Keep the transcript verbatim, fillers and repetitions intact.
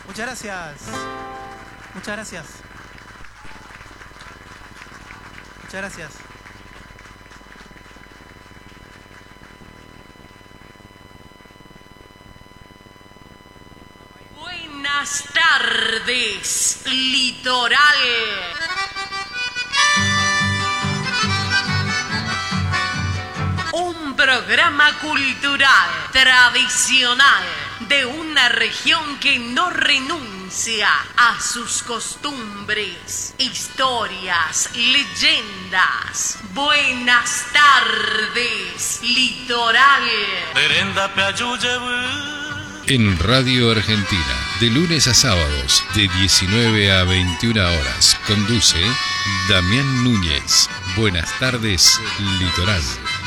Muchas gracias. Muchas gracias. Muchas gracias. Buenas tardes, Litoral. Un programa cultural, tradicional, de una región que no renuncia a sus costumbres, historias, leyendas. Buenas tardes, Litoral. En Radio Argentina, de lunes a sábados, de diecinueve a veintiuna horas, conduce Damián Núñez. Buenas tardes, Litoral.